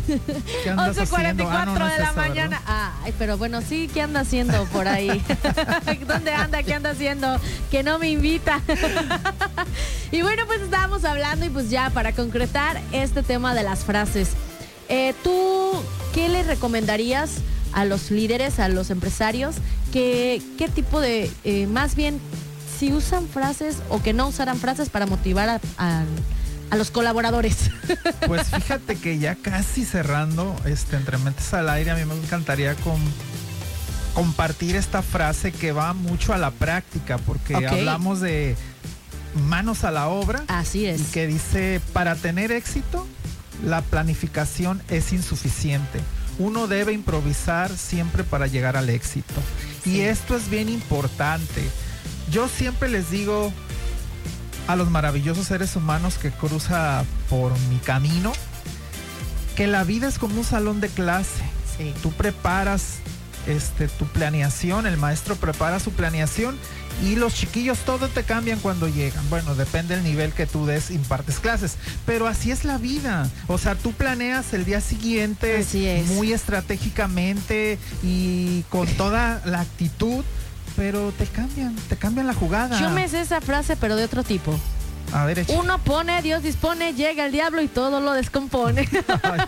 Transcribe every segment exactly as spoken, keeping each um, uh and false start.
¿Qué andas once cuarenta y haciendo? Ah, no, cuatro no es de la esa, ¿verdad? mañana. Ay, pero bueno, sí, ¿qué anda haciendo por ahí? ¿Dónde anda? ¿Qué anda haciendo? Que no me invita. Y bueno, pues estábamos hablando y pues ya para concretar este tema de las frases. Eh, ¿Tú qué le recomendarías a los líderes, a los empresarios? Que, ¿Qué tipo de, eh, más bien, si usan frases o que no usaran frases para motivar a, a, a los colaboradores? Pues fíjate que ya casi cerrando, este, entre mentes al aire, a mí me encantaría con, compartir esta frase que va mucho a la práctica, porque Ok. hablamos de manos a la obra. Así es. Y que dice, para tener éxito, la planificación es insuficiente. Uno debe improvisar siempre para llegar al éxito. Sí. Y esto es bien importante. Yo siempre les digo a los maravillosos seres humanos que cruza por mi camino, que la vida es como un salón de clase. Sí. Tú preparas este, tu planeación, el maestro prepara su planeación y los chiquillos todo te cambian cuando llegan. Bueno, depende del nivel que tú des, impartes clases, pero así es la vida. O sea, tú planeas el día siguiente Así es. muy estratégicamente y con toda la actitud, pero te cambian, te cambian la jugada. Yo me sé esa frase, pero de otro tipo. A ver, echa. Uno pone, Dios dispone, llega el diablo y todo lo descompone. Ay,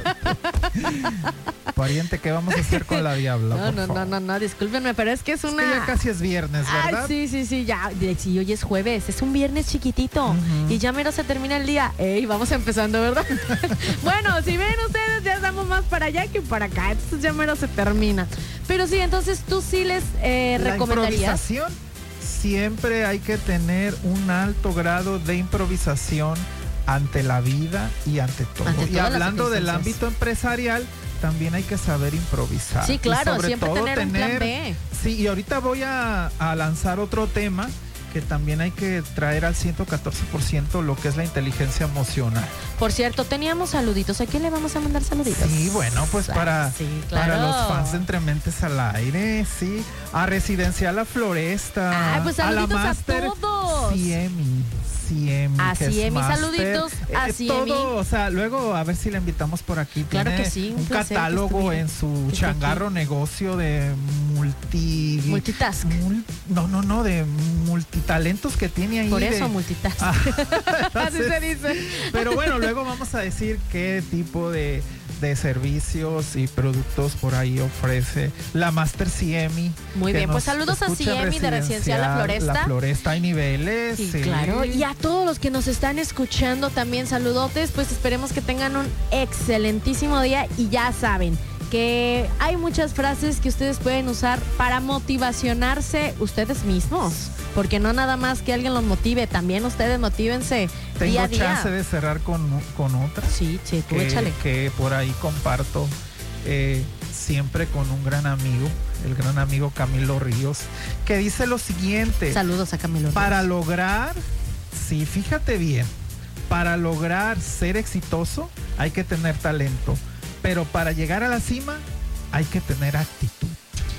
Dios. Pariente, ¿qué vamos a hacer con la diabla? No, por no, no, favor? no, no, discúlpenme, pero es que es Es una... que ya casi es viernes, ¿verdad? Ay, sí, sí, sí, ya. De- Si hoy es jueves, es un viernes chiquitito. Ujú. Y ya mero se termina el día. Ey, vamos empezando, ¿verdad? Bueno, si ven ustedes, ya estamos más para allá que para acá. Entonces ya mero se termina. Pero sí, entonces tú sí les eh, La recomendarías. improvisación, siempre hay que tener un alto grado de improvisación ante la vida y ante todo. Ante y todas las hablando del circunstancias. ámbito empresarial, también hay que saber improvisar. Sí, Y claro, sobre siempre todo tener un plan B. Sí, y ahorita voy a, a lanzar otro tema que también hay que traer al ciento catorce por ciento lo que es la inteligencia emocional. Por cierto, teníamos saluditos. ¿A quién le vamos a mandar saluditos? Sí, bueno, pues Ah, para, sí, claro. para los fans de Entre Mentes al Aire, sí, a Residencial La Floresta, Ay, pues a la saluditos a Master todos. Ciemi, Ciemi, A que es Ciemi, Master. saluditos a Eh, Ciemi. Todo, o sea, luego a ver si la invitamos por aquí. Claro Tiene que sí, un un placer que catálogo estuviera. en su Que esté changarro negocio de multi... Multitask. mul- no, no, no, de multitalentos que tiene ahí. Por de- eso multitask. Ah, Así entonces, se dice. pero bueno, luego vamos a decir qué tipo de, de servicios y productos por ahí ofrece la Master Ciemi. Muy que bien, pues nos saludos a escucha Ciemi de Residencial La Floresta. La Floresta, hay niveles. Sí, sí. claro. Y a todos los que nos están escuchando también saludotes, pues esperemos que tengan un excelentísimo día y ya saben que hay muchas frases que ustedes pueden usar para motivacionarse ustedes mismos, porque no nada más que alguien los motive, también ustedes motívense Tengo día a día. chance de cerrar con, con otra. Sí, sí, tú que, échale. que por ahí comparto eh, siempre con un gran amigo, el gran amigo Camilo Ríos, que dice lo siguiente. Saludos a Camilo. Para lograr, sí, fíjate bien, para lograr ser exitoso hay que tener talento, pero para llegar a la cima hay que tener actitud.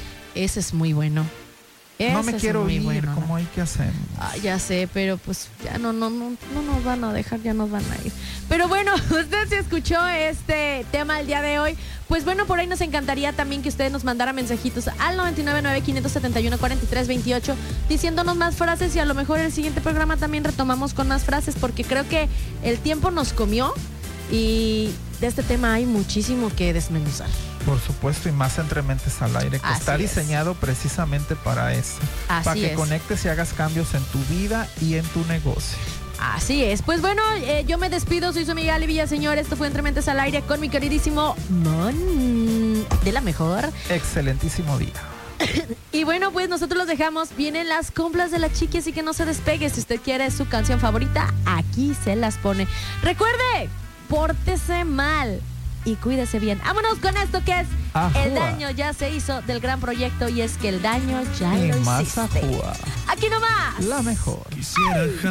Ese es muy bueno. No Ese me es quiero muy ir, bueno, ¿cómo hay que hacer? Ah, ya sé, pero pues ya no, no, no, no nos van a dejar, ya nos van a ir. Pero bueno, usted se escuchó este tema el día de hoy. Pues bueno, por ahí nos encantaría también que usted nos mandara mensajitos al nueve nueve nueve, cinco siete uno, cuatro tres dos ocho diciéndonos más frases y a lo mejor el siguiente programa también retomamos con más frases porque creo que el tiempo nos comió y de este tema hay muchísimo que desmenuzar. Por supuesto, y más Entre Mentes al Aire, que Así está es. diseñado precisamente para eso. Así para que es. conectes y hagas cambios en tu vida y en tu negocio. Así es. Pues bueno, eh, yo me despido. Soy su amiga Ali Villaseñor. Esto fue Entre Mentes al Aire con mi queridísimo Mon de la Mejor. Excelentísimo día. Y bueno, pues nosotros los dejamos. Vienen las compras de la chiqui, así que no se despegue. Si usted quiere su canción favorita, aquí se las pone. Recuerde, pórtese mal y cuídese bien. Vámonos con esto que es Ajúa. El daño ya se hizo del gran proyecto y es que el daño ya Y lo más hiciste. ajúa. Aquí nomás. La mejor. Quisiera